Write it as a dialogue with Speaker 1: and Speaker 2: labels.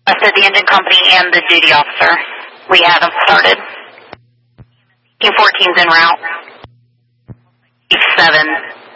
Speaker 1: Said the engine company and the duty officer. We haven't started. Team 14's en route. Team 7.